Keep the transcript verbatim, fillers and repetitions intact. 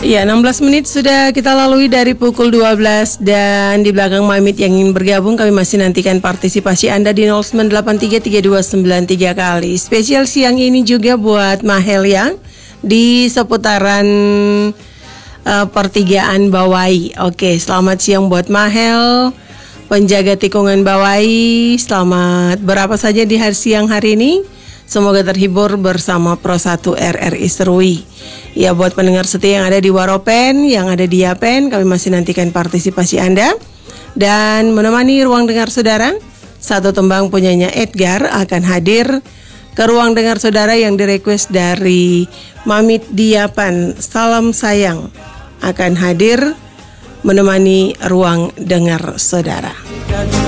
Ya, enam belas menit sudah kita lalui dari pukul dua belas dan di belakang Mamit yang ingin bergabung kami masih nantikan partisipasi Anda di nol sembilan delapan tiga tiga dua sembilan tiga kali. Spesial siang ini juga buat Mahel yang di seputaran uh, pertigaan Bawai. Oke, selamat siang buat Mahel, penjaga tikungan Bawai. Selamat berapa saja di hari siang hari ini. Semoga terhibur bersama Pro satu R R I Serui. Ya, buat pendengar setia yang ada di Waropen, yang ada di Yapen, kami masih nantikan partisipasi Anda. Dan menemani ruang dengar saudara, satu tembang punyanya Edgar akan hadir ke ruang dengar saudara yang direquest dari Mamit di Yapen. Salam sayang akan hadir menemani ruang dengar saudara.